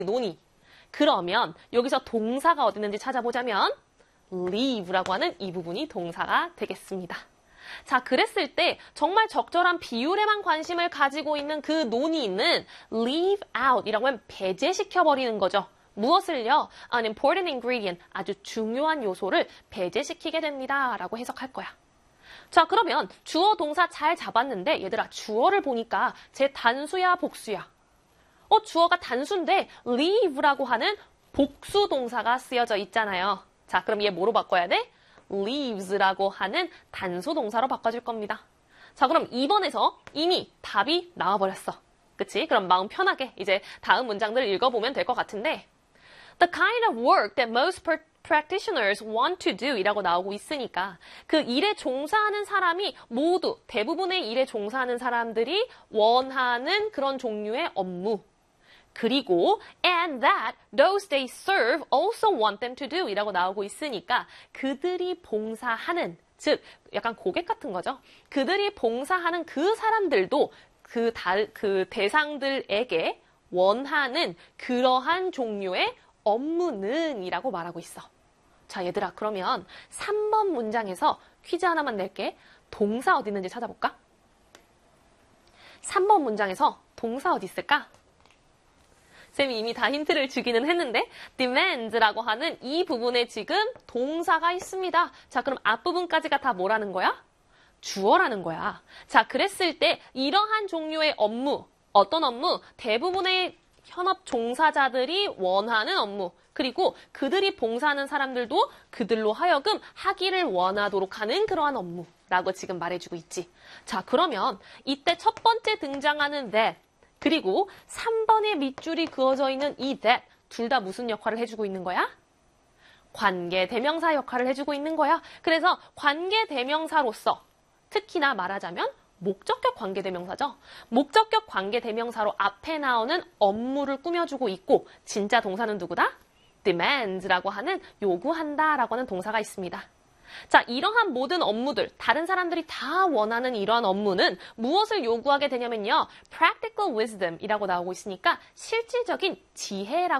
논의. 그러면 여기서 동사가 어디 있는지 찾아보자면 leave라고 하는 이 부분이 동사가 되겠습니다. 자, 그랬을 때 정말 적절한 비율에만 관심을 가지고 있는 그 논의는 leave out 이라고 하면 배제시켜버리는 거죠. 무엇을요? An important ingredient, 아주 중요한 요소를 배제시키게 됩니다. 라고 해석할 거야. 자, 그러면 주어 동사 잘 잡았는데 얘들아 주어를 보니까 쟤 단수야 복수야? 주어가 단수인데 leave라고 하는 복수 동사가 쓰여져 있잖아요. 자, 그럼 얘 뭐로 바꿔야 돼? leaves라고 하는 단수 동사로 바꿔줄 겁니다. 자, 그럼 2번에서 이미 답이 나와버렸어. 그치? 그럼 마음 편하게 이제 다음 문장들을 읽어보면 될 것 같은데 The kind of work that most practitioners want to do 이라고 나오고 있으니까 그 일에 종사하는 사람이 모두 대부분의 일에 종사하는 사람들이 원하는 그런 종류의 업무 그리고 and that those they serve also want them to do 이라고 나오고 있으니까 그들이 봉사하는 즉 약간 고객 같은 거죠. 그들이 봉사하는 그 사람들도 그 대상들에게 원하는 그러한 종류의 업무는 이라고 말하고 있어. 자, 얘들아 그러면 3번 문장에서 퀴즈 하나만 낼게. 동사 어디 있는지 찾아볼까? 3번 문장에서 동사 어디 있을까? 쌤이 이미 다 힌트를 주기는 했는데 demands라고 하는 이 부분에 지금 동사가 있습니다. 자, 그럼 앞부분까지가 다 뭐라는 거야? 주어라는 거야. 자, 그랬을 때 이러한 종류의 업무, 어떤 업무? 대부분의 현업 종사자들이 원하는 업무, 그리고 그들이 봉사하는 사람들도 그들로 하여금 하기를 원하도록 하는 그러한 업무라고 지금 말해주고 있지. 자, 그러면 이때 첫 번째 등장하는 that, 그리고 3번의 밑줄이 그어져 있는 이 that 둘 다 무슨 역할을 해주고 있는 거야? 관계대명사 역할을 해주고 있는 거야. 그래서 관계대명사로서 특히나 말하자면 목적격 관계대명사죠. 목적격 관계대명사로 앞에 나오는 업무를 꾸며주고 있고 진짜 동사는 누구다? demands라고 하는 요구한다라고 하는 동사가 있습니다. 자, 이러한 모든 업무들, 다른 사람들이 다 원하는 이러한 업무는 무엇을 요구하게 되냐면요. practical wisdom이라고 나오고 있으니까 실질적인 지혜라고